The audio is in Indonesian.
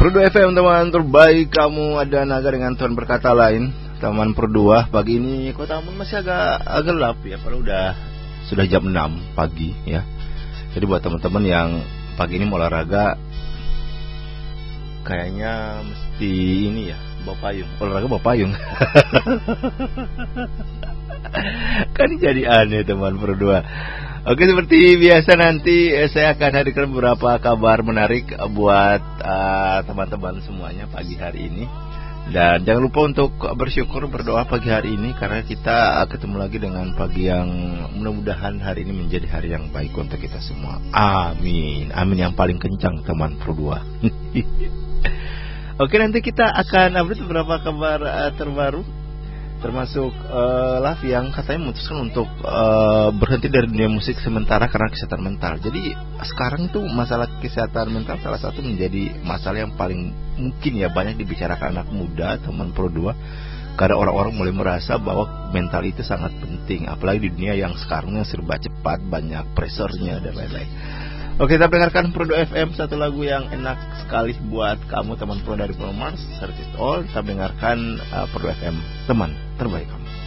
Pro 2 FM teman terbaik, kamu ada naga dengan Tuhan berkata lain. Teman Pro 2, pagi ini Kota Ambon masih agak gelap ya, padahal sudah jam 6 pagi ya. Jadi buat teman-teman yang pagi ini mau olahraga, kayaknya mesti ini ya, bawa payung. Olahraga bawa payung. Kan jadi aneh teman Pro 2. Oke, seperti biasa nanti saya akan hadirkan beberapa kabar menarik buat teman-teman semuanya pagi hari ini. Dan jangan lupa untuk bersyukur, berdoa pagi hari ini, karena kita ketemu lagi dengan pagi yang mudah-mudahan hari ini menjadi hari yang baik untuk kita semua. Amin. Amin yang paling kencang teman Pro 2. Oke, nanti kita akan update beberapa kabar terbaru, termasuk Lavi yang katanya memutuskan untuk berhenti dari dunia musik sementara karena kesehatan mental. Jadi sekarang itu masalah kesehatan mental salah satu menjadi masalah yang paling mungkin ya banyak dibicarakan anak muda teman Pro 2, karena orang-orang mulai merasa bahwa mental itu sangat penting, apalagi di dunia yang sekarangnya serba cepat, banyak pressure-nya dan lain-lain. Oke, kita dengarkan Pro 2 FM, satu lagu yang enak sekali buat kamu teman Pro dari Pro Mars, Search It All. Kita dengarkan Pro 2 FM, teman terbaik kamu.